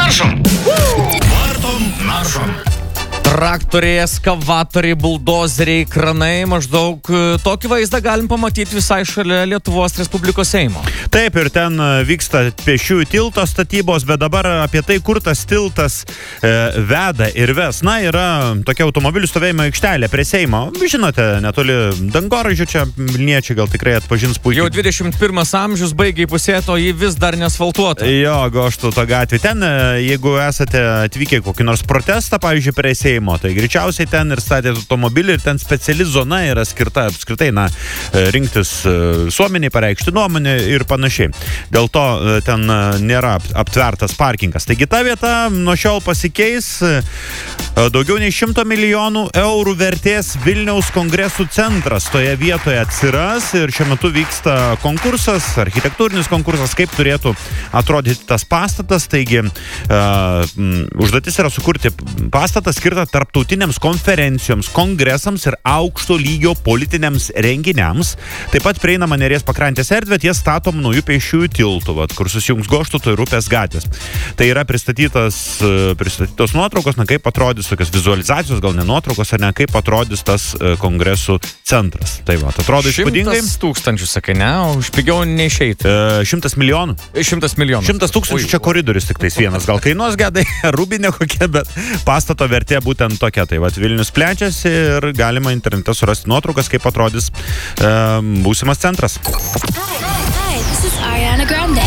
Naršom. Vartom naršom. Traktoriai, eskavatoriai, buldozeriai, kranai, maždaug tokį vaizdą galim pamatyti visai šalia Lietuvos Respublikos Seimo. Taip, ir ten vyksta pėsčiųjų tilto statybos, bet dabar apie tai, kur tas tiltas veda ir ves. Na, yra tokia automobilių stovėjimo aikštelė prie Seimo. Žinote, netoli Dangoraižio, čia Vilniečiai gal tikrai atpažins puikiai. Jau 21 amžius baigia įpusėti, o jį vis dar neasfaltuota. Jo, Goštauto gatvė. Ten, jeigu esate atvykę kokį nors protestą, pavyzdžiui, prie Seimo, tai greičiausiai ten ir statėt automobilį ir ten speciali zona yra skirta apskritai, rinktis visuomeniai, pareikšti nuomonę ir panašiai. Dėl to ten nėra aptvertas parkingas. Taigi ta vieta nuo šiol pasikeis. Daugiau nei 100 milijonų eurų vertės Vilniaus kongresų centras toje vietoje atsiras ir šiuo metu vyksta konkursas, architektūrinis konkursas, kaip turėtų atrodyti tas pastatas. Taigi užduotis yra sukurti pastatą skirtą tarptautiniams konferencijoms, kongresams ir aukšto lygio politiniams renginiams. Taip pat prieinama Neries pakrantės erdvė ties statom naujų pėsčiųjų tiltų, kur susijungs Goštauto ir Upės gatvės. Tai yra pristatytos nuotraukos, kaip atrodys tokios vizualizacijos, gal ne nuotraukos, ar ne, kaip atrodys tas kongresų centras. Tai va, atrodo įspūdingai. 100 tūkstančių, sakai, ne? Už pigiau neišeitų. 100 milijonų. 100 milijonų. 100 tūkstančių čia koridorius tik tais vienas. Gal kainuos gedai, rūbinė kokia, bet pastato vertė būtent tokia. Tai va, Vilnius plečiasi ir galima internete surasti nuotraukas, kaip atrodys būsimas centras. Hi, this is Ariana Grande.